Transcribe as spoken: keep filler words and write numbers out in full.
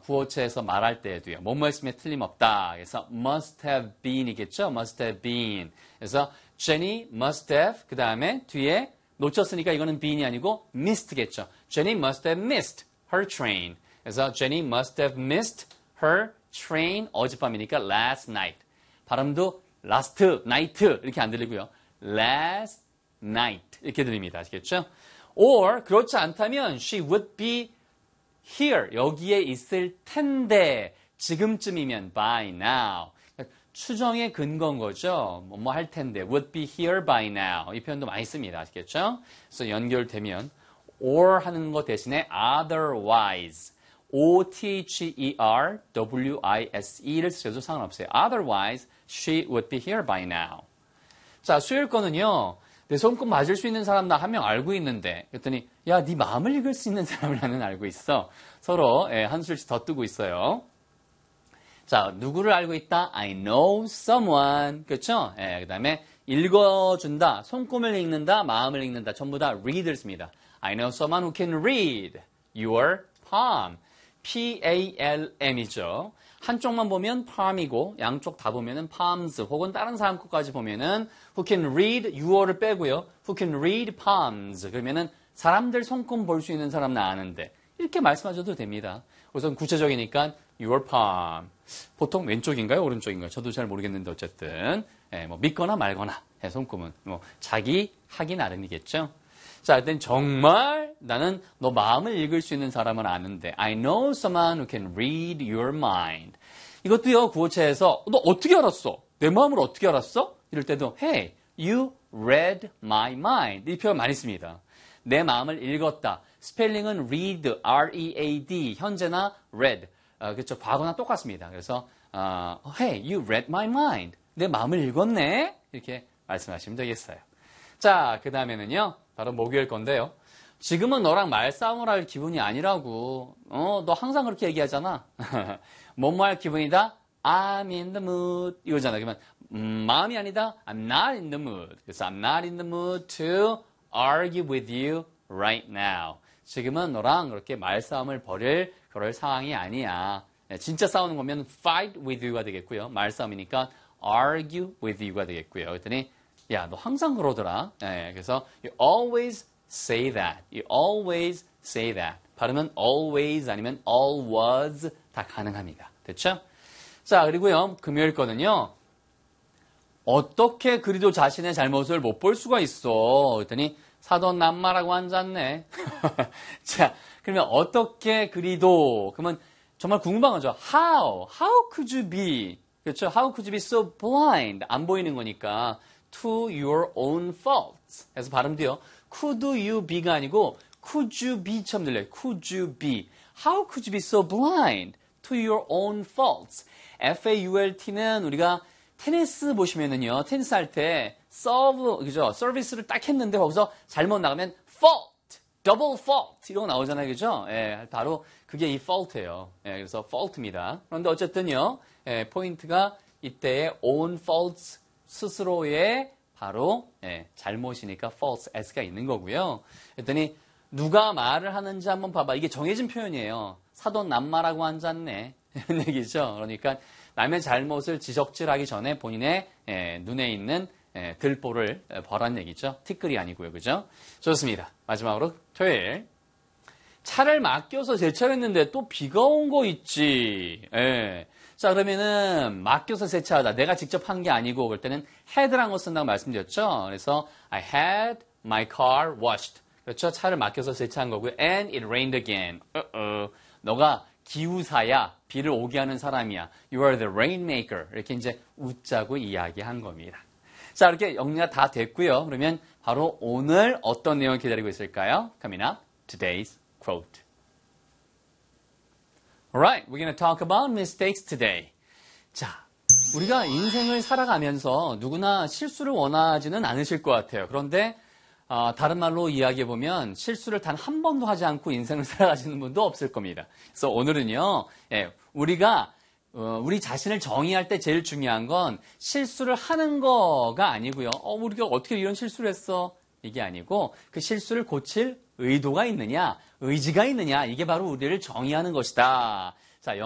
구어체에서 말할 때에도요. 뭐뭐 했으면 틀림없다. 그래서 must have been이겠죠. must have been. 그래서 Jenny must have 그 다음에 뒤에 놓쳤으니까 이거는 been이 아니고 missed겠죠. Jenny must have missed her train. 그래서 Jenny must have missed her train. 어젯밤이니까 last night. 발음도 last night 이렇게 안 들리고요. last night 이렇게 들립니다. 아시겠죠? Or 그렇지 않다면 she would be here 여기에 있을 텐데 지금쯤이면 by now 추정의 근거인 거죠. 뭐 할 텐데 would be here by now 이 표현도 많이 씁니다. 아시겠죠? 그래서 연결되면 or 하는 거 대신에 otherwise O-T-H-E-R-W-I-S-E를 쓰셔도 상관없어요. Otherwise she would be here by now. 자, 수요일 거는요. 내 손금 맞을 수 있는 사람 나 한 명 알고 있는데 그랬더니 야, 네 마음을 읽을 수 있는 사람을 나는 알고 있어. 서로 예, 한 술씩 더 뜨고 있어요. 자, 누구를 알고 있다? I know someone. 그렇죠? 예, 그 다음에 읽어준다. 손금을 읽는다. 마음을 읽는다. 전부 다 read를 씁니다. I know someone who can read your palm. P-A-L-M이죠. 한쪽만 보면 palm이고 양쪽 다 보면은 palms 혹은 다른 사람 것까지 보면은 who can read your를 빼고요. who can read palms 그러면은 사람들 손금 볼 수 있는 사람 나 아는데 이렇게 말씀하셔도 됩니다. 우선 구체적이니까 your palm 보통 왼쪽인가요? 오른쪽인가요? 저도 잘 모르겠는데 어쨌든 예, 뭐 믿거나 말거나 예, 손금은 뭐 자기 하기 나름이겠죠. 자, 일단 정말 나는 너 마음을 읽을 수 있는 사람은 아는데 I know someone who can read your mind. 이것도요, 구어체에서 너 어떻게 알았어? 내 마음을 어떻게 알았어? 이럴 때도 Hey, you read my mind. 이 표현 많이 씁니다. 내 마음을 읽었다. 스펠링은 read, R-E-A-D, 현재나 read. 어, 그렇죠. 과거나 똑같습니다. 그래서 어, Hey, you read my mind. 내 마음을 읽었네? 이렇게 말씀하시면 되겠어요. 자, 그 다음에는요. 바로 목요일 건데요. 지금은 너랑 말싸움을 할 기분이 아니라고. 어, 너 항상 그렇게 얘기하잖아. 뭐뭐 할 기분이다? I'm in the mood. 이거잖아. 그러면 음, 마음이 아니다. I'm not in the mood. 그래서 I'm not in the mood to argue with you right now. 지금은 너랑 그렇게 말싸움을 벌일 그럴 상황이 아니야. 진짜 싸우는 거면 fight with you가 되겠고요. 말싸움이니까 argue with you가 되겠고요. 그랬더니 야, 너 항상 그러더라. 네, 그래서 you always say that. You always say that. 발음은 always 아니면 always 다 가능합니다. 됐죠? 자, 그리고요. 금요일 거는요. 어떻게 그리도 자신의 잘못을 못 볼 수가 있어. 그랬더니 사돈 남마라고 앉았네. 자, 그러면 어떻게 그리도 그러면 정말 궁금한 거죠. How? How could you be? 그렇죠? How could you be so blind? 안 보이는 거니까. To your own faults. 그래서 발음도요. Could you be가 아니고 could you be처럼 들려요. Could you be. How could you be so blind to your own faults. F-A-U-L-T는 우리가 테니스 보시면은요. 테니스 할 때 서브, 그죠? 서비스를 딱 했는데 거기서 잘못 나가면 fault, double fault 이런 거 나오잖아요. 그죠? 예, 바로 그게 이 fault예요. 예, 그래서 fault입니다. 그런데 어쨌든요. 예, 포인트가 이때의 own faults 스스로의 바로 예, 잘못이니까 false s가 있는 거고요. 그랬더니 누가 말을 하는지 한번 봐봐. 이게 정해진 표현이에요. 사돈 남마라고 앉았네. 이런 얘기죠. 그러니까 남의 잘못을 지적질하기 전에 본인의 예, 눈에 있는 예, 들보를 벌한 얘기죠. 티끌이 아니고요. 그죠? 좋습니다. 마지막으로 토요일. 차를 맡겨서 세차했는데 또 비가 온 거 있지. 예. 자, 그러면은 맡겨서 세차하다. 내가 직접 한 게 아니고 그럴 때는 had란 거 쓴다고 말씀드렸죠. 그래서 I had my car washed. 그렇죠? 차를 맡겨서 세차한 거고요. And it rained again. Uh-oh. 너가 기우사야. 비를 오게 하는 사람이야. You are the rainmaker. 이렇게 이제 웃자고 이야기한 겁니다. 자, 이렇게 정리가 다 됐고요. 그러면 바로 오늘 어떤 내용을 기다리고 있을까요? Coming up, today's quote. Alright, we're going to talk about mistakes today. 자, 우리가 인생을 살아가면서 누구나 실수를 원하지는 않으실 것 같아요. 그런데 어, 다른 말로 이야기해보면 실수를 단 한 번도 하지 않고 인생을 살아가시는 분도 없을 겁니다. 그래서 오늘은요, 예, 우리가 어, 우리 자신을 정의할 때 제일 중요한 건 실수를 하는 거가 아니고요. 어, 우리가 어떻게 이런 실수를 했어? 이게 아니고 그 실수를 고칠 의도가 있느냐, 의지가 있느냐, 이게 바로 우리를 정의하는 것이다.